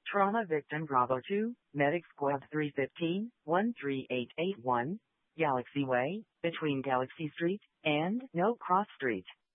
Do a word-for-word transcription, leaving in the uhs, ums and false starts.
Trauma victim Bravo two, Medic Squad three fifteen, one three eight eight one, Galaxy Way, between Galaxy Street and No Cross Street.